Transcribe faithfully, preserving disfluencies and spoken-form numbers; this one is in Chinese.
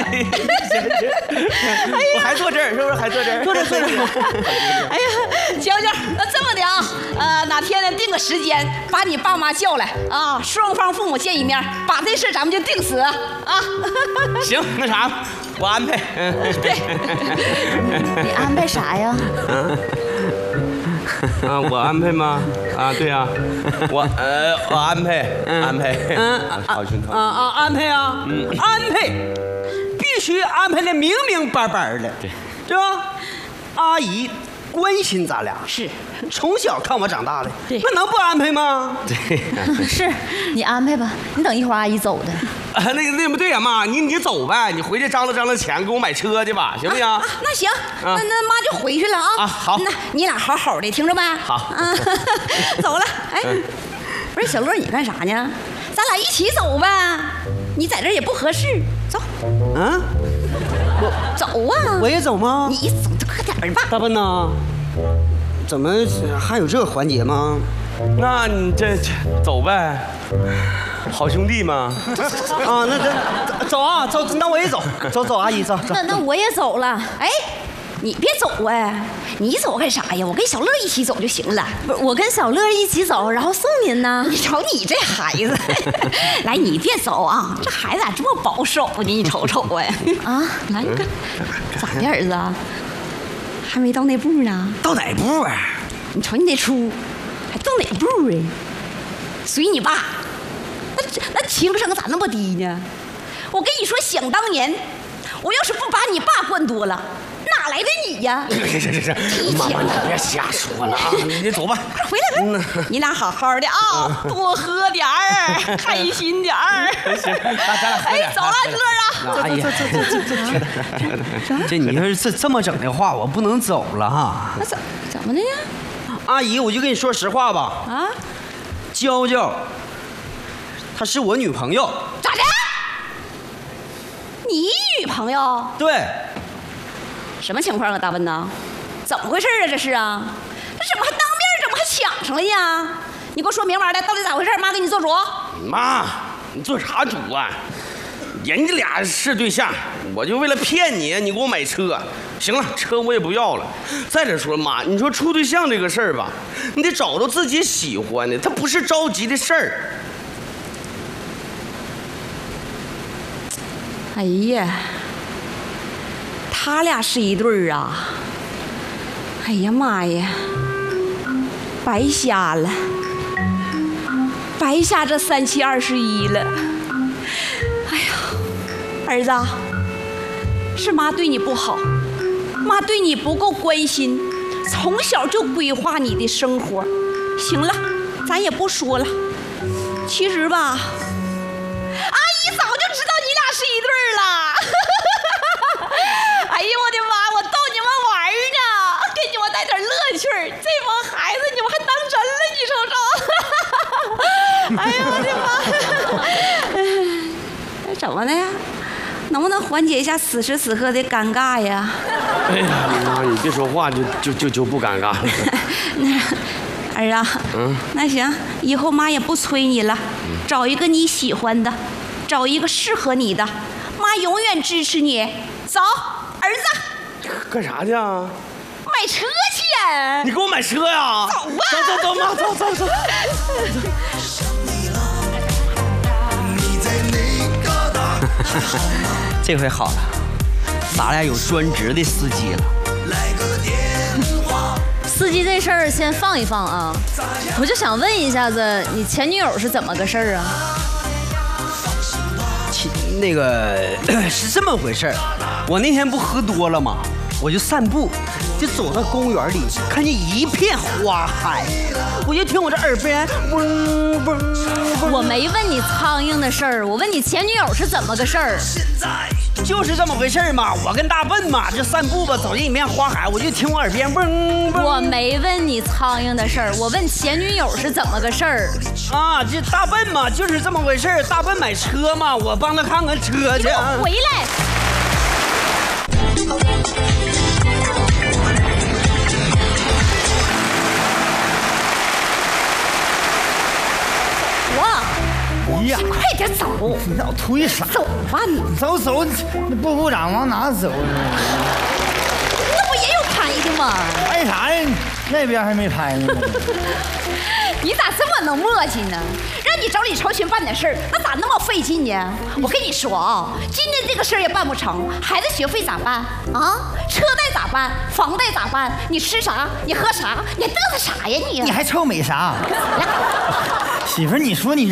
行行，我还坐这儿，是不是还坐这儿？ 坐这坐这。 哎呀，娇娇，那这么的啊，呃，哪天呢定个时间，把你爸妈叫来啊，双方父母见一面，把这事咱们就定死啊。 行，那啥，我安排。 对。 你安排啥呀？ 啊，我安排吗？啊，对呀、啊，我呃，我安排，安排。 嗯， 好兄弟。 啊啊，安排啊，嗯，安排，必须安排的明明白白的， 对， 对吧？阿姨关心咱俩， 是， 从小看我长大的， 对， 那能不安排吗？ 对， 是你安排吧，你等一会儿阿姨走的。 啊，那个那不对呀、啊，妈，你你走呗，你回去张罗张罗钱给我买车去吧，行不行？ 啊啊、那行，那那妈就回去了啊。 啊，好， 那你俩好好的，听着没？ 好， 啊，走了。哎，不是小乐，你干啥呢？咱俩一起走呗，你在这也不合适，走。 啊， 我走啊！ 我也走吗？ 你走就快点吧。 大笨呐，怎么还有这个环节吗？ 那你这走呗，好兄弟嘛。 啊，那这走啊，走，那我也走，走走，阿姨走走。 那那我也走了。 哎，你别走哎，你走干啥呀？我跟小乐一起走就行了。 不是，我跟小乐一起走，然后送您呢。 你瞅你这孩子，来，你别走啊！这孩子咋这么保守呢？你瞅瞅哎。啊，来个，咋的，儿子？还没到那步呢。 到哪步啊？ 你瞅你这出，还到哪步哎？随你爸，那那情商咋那么低呢？我跟你说，想当年，我要是不把你爸惯多了，哪来的你呀？ 是是是是，妈妈你别瞎说了啊！你走吧， 快回来快！你俩好好的啊，多喝点儿，开心点儿。 行，那咱俩喝点。 哎，走了，乐啊！ 哎呀，这这这这这，这你要是这这么整的话，我不能走了哈。 那怎怎么的呀？ 阿姨，我就跟你说实话吧。 啊， 娇娇，她是我女朋友。 咋的？你女朋友？ 对。 什么情况啊，大笨呐？怎么回事啊？这是啊？这怎么还当面，怎么还抢上了呀？你给我说明白了，到底咋回事？妈给你做主。 妈，你做啥主啊？人家俩是对象，我就为了骗你，你给我买车。行了，车我也不要了。再者说，妈，你说处对象这个事儿吧，你得找到自己喜欢的，它不是着急的事儿。 哎呀，他俩是一对儿啊！哎呀妈呀，白瞎了，白瞎这三七二十一了。哎呀，儿子，是妈对你不好，妈对你不够关心，从小就规划你的生活。行了，咱也不说了。其实吧，阿姨早就知道你俩是一对儿了。哎呀，我的妈！我逗你们玩呢，给你们带点乐趣儿。这帮孩子你们还当真了，你瞅瞅。哎呀，我的妈！怎么的呀？能不能缓解一下此时此刻的尴尬呀？ 哎呀，妈，你别说话就就就就不尴尬了。 那儿啊，嗯，那行，以后妈也不催你了，找一个你喜欢的，找一个适合你的，妈永远支持你。走，儿子， 干啥去啊？ 买车去呀！ 你给我买车呀？ 走吧， 走走走，妈，走走走。 这回好了，咱俩有专职的司机了。 司机这事儿先放一放啊，我就想问一下子，你前女友是怎么个事儿啊？ 其那个是这么回事儿，我那天不喝多了吗？我就散步，就走到公园里，看见一片花海，我就听我这耳边嗡嗡嗡。 我没问你苍蝇的事儿，我问你前女友是怎么个事儿。 就是这么回事嘛，我跟大笨嘛，就散步吧，走进一片花海，我就听我耳边嗡嗡。 我没问你苍蝇的事儿，我问前女友是怎么个事儿。 啊，这大笨嘛，就是这么回事。大笨买车嘛，我帮他看看车去。 你给我回来！ 我呀， 快点走！ 你老推啥？ 走吧你， 走走，那部部长往哪走呢？ 那不也有拍的吗？ 拍啥呀？那边还没拍呢。 你咋这么能磨叽呢？让你找李朝群办点事儿，那咋那么费劲呢？我跟你说啊，今天这个事儿也办不成，孩子学费咋办啊？车贷咋办？房贷咋办？你吃啥？你喝啥？你嘚瑟啥呀你？ 你还臭美啥？媳妇儿，你说你。